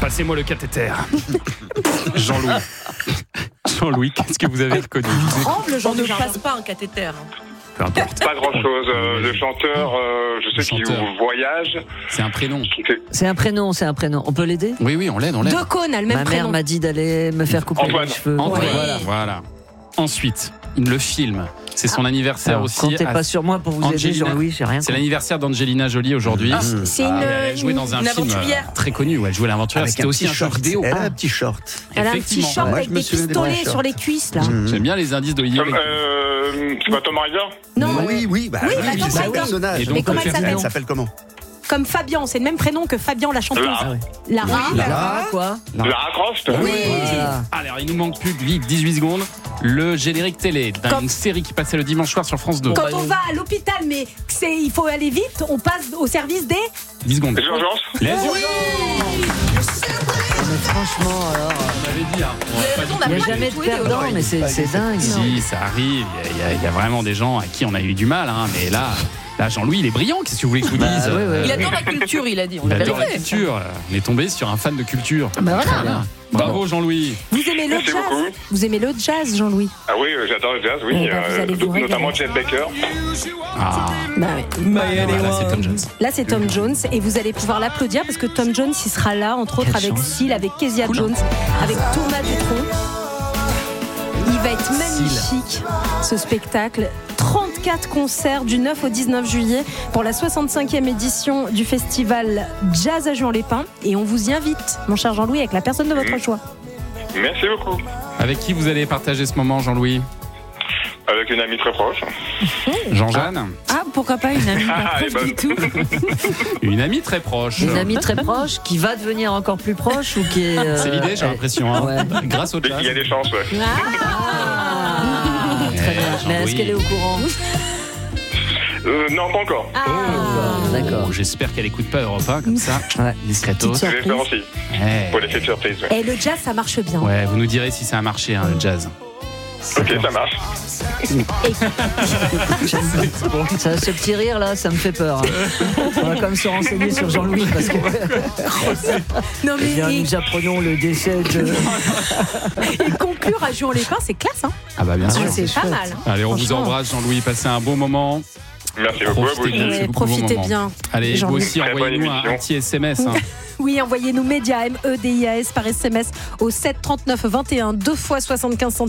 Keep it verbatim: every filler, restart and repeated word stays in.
Passez-moi le cathéter. Jean-Louis. Jean-Louis, qu'est-ce que vous avez reconnu? Tremble, Jean, ne passe pas un cathéter. Peu importe. Pas grand-chose. Euh, le chanteur, euh, je sais qu'il chanteur. voyage. C'est un prénom. C'est un prénom, c'est un prénom. On peut l'aider? Oui, oui, on l'aide, on l'aide. Deux cônes a le même Ma prénom. mère m'a dit d'aller me faire couper Antoine. les cheveux. Antoine. Ouais. Voilà. voilà. Ensuite, le film. C'est son anniversaire Alors, aussi. comptez à- pas sur moi pour vous aider, Angelina- Jean-Louis, j'ai rien C'est compris. l'anniversaire d'Angelina Jolie aujourd'hui. C'est Ah, une, elle a joué dans un une film aventurière. euh, très connu où elle jouait l'aventurière. Avec C'était un aussi petit un jeu short. vidéo. Elle a un petit short. Elle a un petit Effectivement. short Moi, avec je me des souviens des pistolets shorts. sur les cuisses, là. Mmh. J'aime bien les indices d'Olivier. Comme, euh, c'est pas Tom Rider? Non, Oui, oui, bah Oui, oui, bah, c'est attends, ça, attends. personnage. Et donc, mais comment le elle personnage s'appelle? Elle s'appelle comment? Comme Fabian, c'est le même prénom que Fabian, la chanteuse. Lara. Lara. Lara, quoi? Lara Croft? Oui. Voilà. Alors, il nous manque plus que vite dix-huit secondes. Le générique télé d'une Quand- série qui passait le dimanche soir sur France deux. Quand on va à l'hôpital, mais que c'est, il faut aller vite, on passe au service des. dix secondes. Les urgences? Les urgences. Mais franchement, alors, On avait dit, hein. On va pas raison, du on tout a il n'y les a pas jamais juger. de joué de- perdant, mais c'est c'est dingue. Si, ça arrive. Il y, a, il y a- il y a vraiment des gens à qui on a eu du mal, hein. Mais là, là Jean-Louis, il est brillant. Qu'est-ce que vous voulez que je vous Bah, dise ouais, ouais. Il adore la culture, il a dit. On Il l'a adore la vérifié. culture. On est tombé sur un fan de culture. Bah voilà. Très bien. Bravo Jean-Louis. Vous aimez le Merci jazz? beaucoup. Vous aimez le jazz, Jean-Louis? Ah oui, euh, j'adore le jazz, oui. Eh ben, vous allez vous notamment régaler. Chet Baker. Ah, Bah oui. voilà, c'est Tom Jones. Là, c'est Tom Jones et vous allez pouvoir l'applaudir parce que Tom Jones, il sera là, entre autres, Quelle avec chance. Seal, avec Kezia Cool. Jones, avec Thomas Dutronc. Il va être magnifique, ce spectacle. trente-quatre concerts du neuf au dix-neuf juillet pour la soixante-cinquième édition du festival Jazz à Juan-les-Pins. Et on vous y invite, mon cher Jean-Louis, avec la personne de votre choix. Merci beaucoup. Avec qui vous allez partager ce moment, Jean-Louis? Avec une amie très proche. Jean-Jeanne? Ah, pourquoi pas une amie Ah, elle est bonne. du tout. Une amie très proche. Une amie très proche qui va devenir encore plus proche ou qui est. euh, C'est l'idée, j'ai elle- l'impression. Hein. Ouais. Grâce au Dès jazz. qu'il y a des chances, ouais. Ah, très bien. Eh, Mais est-ce Jean-Louis. qu'elle est au courant? Euh, non, pas encore. Ah. D'accord. Oh, j'espère qu'elle écoute pas Europe un comme ça. Ouais. Discretos. Petite J'espère aussi. Eh. Pour l'effet de surprise, ouais. Et le jazz, ça marche bien. Ouais, vous nous direz si ça a marché, hein, le jazz. Ok, ça marche. Ça, ce petit rire là, ça me fait peur. hein. On va quand même se renseigner sur Jean-Louis parce que Non, eh bien, mais et, nous apprenons le décès de. et conclure à Juan-les-Pins, c'est classe, hein. Ah bah bien sûr. C'est pas chouette. mal. Allez, on vous Franchement. embrasse, Jean-Louis. Passez un bon moment. Merci beaucoup à vous Profitez aussi. bien. c'est Ouais, beaucoup de bons profitez moments. bien. Allez, vous Jean-Louis. aussi, Très bonne envoyez-nous un, émission. un petit S M S. Hein. Oui, envoyez-nous média M E D I A S par S M S au sept trente-neuf vingt et un, deux fois soixante-quinze centimes.